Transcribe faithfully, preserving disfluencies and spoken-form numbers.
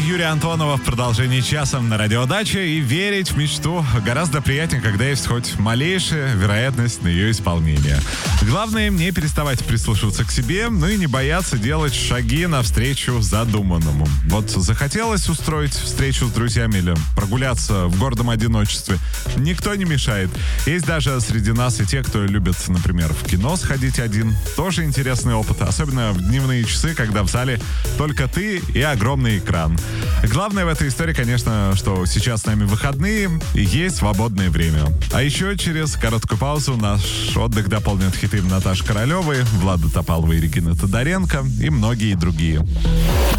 Юрия Антонова в продолжении часа на радиодаче, и верить в мечту гораздо приятнее, когда есть хоть малейшая вероятность на ее исполнение. Главное, не переставать прислушиваться к себе, ну и не бояться делать шаги навстречу задуманному. Вот захотелось устроить встречу с друзьями или прогуляться в гордом одиночестве, никто не мешает. Есть даже среди нас и те, кто любит, например, в кино сходить один. Тоже интересный опыт, особенно в дневные часы, когда в зале только ты и огромный экран. Главное в этой истории, конечно, что сейчас с нами выходные и есть свободное время. А еще через короткую паузу наш отдых дополнят хиты Наташи Королевой, Влада Топалова и Регины Тодоренко и многие другие.